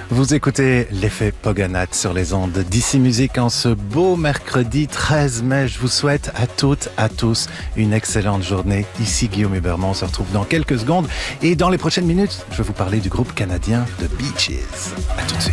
Vous écoutez l'effet Poganat sur les ondes d'Ici Musique en ce beau mercredi 13 mai. Je vous souhaite à toutes, à tous une excellente journée. Ici Guillaume Hubermont, on se retrouve dans quelques secondes. Et dans les prochaines minutes, je vais vous parler du groupe canadien The Beaches. À tout de suite.